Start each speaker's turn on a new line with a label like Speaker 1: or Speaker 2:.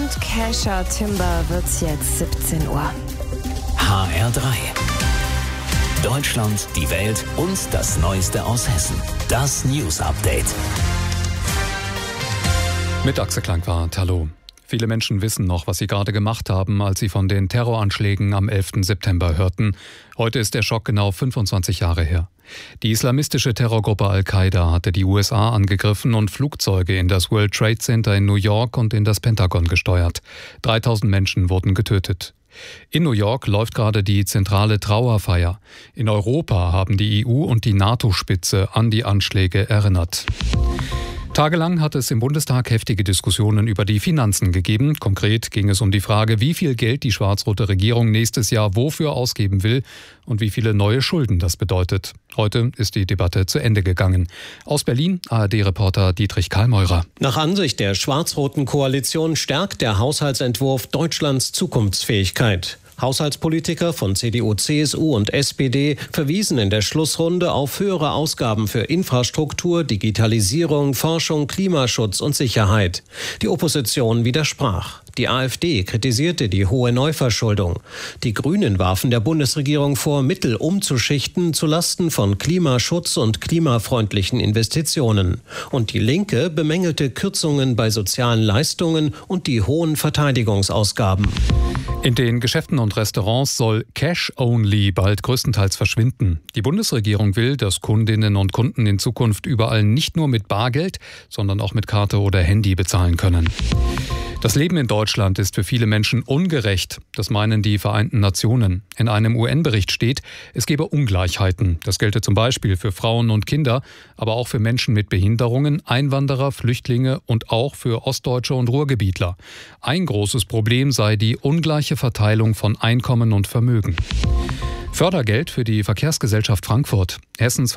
Speaker 1: und Kesha Timber wird's jetzt 17 Uhr.
Speaker 2: HR3. Deutschland, die Welt und das Neueste aus Hessen. Das News Update.
Speaker 3: Mit Axel Klangwart, hallo. Viele Menschen wissen noch, was sie gerade gemacht haben, als sie von den Terroranschlägen am 11. September hörten. Heute ist der Schock genau 25 Jahre her. Die islamistische Terrorgruppe Al-Qaida hatte die USA angegriffen und Flugzeuge in das World Trade Center in New York und in das Pentagon gesteuert. 3000 Menschen wurden getötet. In New York läuft gerade die zentrale Trauerfeier. In Europa haben die EU und die NATO-Spitze an die Anschläge erinnert. Tagelang hat es im Bundestag heftige Diskussionen über die Finanzen gegeben. Konkret ging es um die Frage, wie viel Geld die schwarz-rote Regierung nächstes Jahr wofür ausgeben will und wie viele neue Schulden das bedeutet. Heute ist die Debatte zu Ende gegangen. Aus Berlin ARD-Reporter Dietrich Karlmeurer.
Speaker 4: Nach Ansicht der schwarz-roten Koalition stärkt der Haushaltsentwurf Deutschlands Zukunftsfähigkeit. Haushaltspolitiker von CDU, CSU und SPD verwiesen in der Schlussrunde auf höhere Ausgaben für Infrastruktur, Digitalisierung, Forschung, Klimaschutz und Sicherheit. Die Opposition widersprach. Die AfD kritisierte die hohe Neuverschuldung. Die Grünen warfen der Bundesregierung vor, Mittel umzuschichten zulasten von Klimaschutz und klimafreundlichen Investitionen. Und die Linke bemängelte Kürzungen bei sozialen Leistungen und die hohen Verteidigungsausgaben.
Speaker 3: In den Geschäften und Restaurants soll Cash-Only bald größtenteils verschwinden. Die Bundesregierung will, dass Kundinnen und Kunden in Zukunft überall nicht nur mit Bargeld, sondern auch mit Karte oder Handy bezahlen können. Das Leben in Deutschland ist für viele Menschen ungerecht. Das meinen die Vereinten Nationen. In einem UN-Bericht steht, es gebe Ungleichheiten. Das gelte zum Beispiel für Frauen und Kinder, aber auch für Menschen mit Behinderungen, Einwanderer, Flüchtlinge und auch für Ostdeutsche und Ruhrgebietler. Ein großes Problem sei die ungleiche Verteilung von Einkommen und Vermögen. Fördergeld für die Verkehrsgesellschaft Frankfurt. Hessens